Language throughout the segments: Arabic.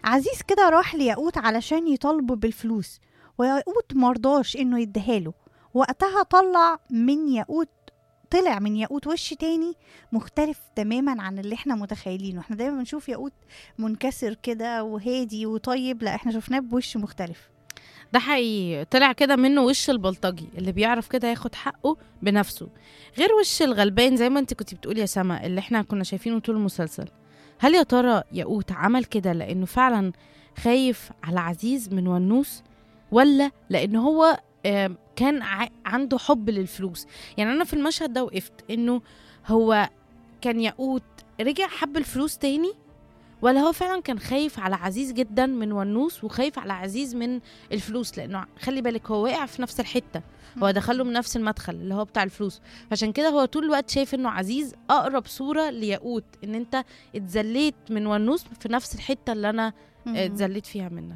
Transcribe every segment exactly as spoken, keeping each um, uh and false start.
عزيز كده راح لياقوت علشان يطالبه بالفلوس، وياقوت مرضاش انه يديهاله. وقتها طلع من ياقوت طلع من ياقوت وش تاني مختلف تماما عن اللي احنا متخيلينه. احنا دايما بنشوف ياقوت منكسر كده وهادي وطيب، لا احنا شفناه بوش مختلف. ده حقيقي، طلع كده منه وش البلطجي اللي بيعرف كده ياخد حقه بنفسه، غير وش الغلبان زي ما انت كنت بتقولي يا سما اللي احنا كنا شايفينه طول المسلسل. هل يا ترى ياقوت عمل كده لانه فعلا خايف على عزيز من ونوس، ولا لانه هو آم، كان ع- عنده حب للفلوس؟ يعني انا في المشهد ده وقفت انه هو كان ياقوت رجع حب الفلوس تاني، ولا هو فعلا كان خايف على عزيز جدا من ونوس وخايف على عزيز من الفلوس؟ لانه خلي بالك هو واقع في نفس الحته، هو دخله من نفس المدخل اللي هو بتاع الفلوس. عشان كده هو طول الوقت شايف انه عزيز اقرب صوره لياقوت، ان انت اتذليت من ونوس في نفس الحته اللي انا مم. اتذليت فيها منك.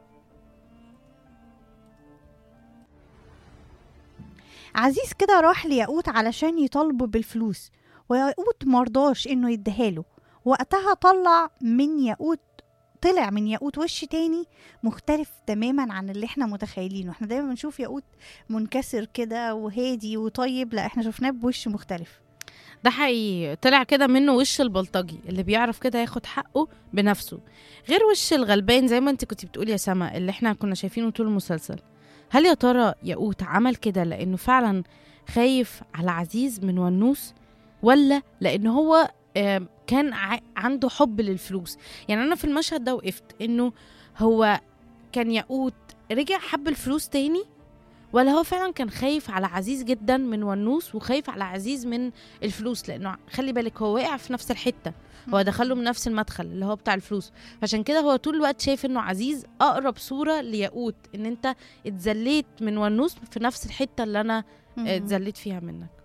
عزيز كده راح لياقوت علشان يطالبه بالفلوس، وياقوت مرضاش انه يديهاله. وقتها طلع من ياقوت طلع من ياقوت وش تاني مختلف تماما عن اللي احنا متخيلينه. احنا دايما بنشوف ياقوت منكسر كده وهادي وطيب، لا احنا شفناه بوش مختلف. ده حقيقي، طلع كده منه وش البلطجي اللي بيعرف كده ياخد حقه بنفسه، غير وش الغلبان زي ما انت كنت بتقولي يا سما اللي احنا كنا شايفينه طول المسلسل. هل يا ترى ياقوت عمل كده لانه فعلا خايف على عزيز من ونوس، ولا لانه هو آم، كان ع- عنده حب للفلوس؟ يعني انا في المشهد ده وقفت انه هو كان ياقوت رجع حب الفلوس تاني، ولا هو فعلا كان خايف على عزيز جدا من ونوس وخايف على عزيز من الفلوس؟ لانه خلي بالك هو واقع في نفس الحته، هو دخله من نفس المدخل اللي هو بتاع الفلوس. عشان كده هو طول الوقت شايف انه عزيز اقرب صوره لياقوت، ان انت اتذليت من ونوس في نفس الحته اللي انا مم. اتذليت فيها منك.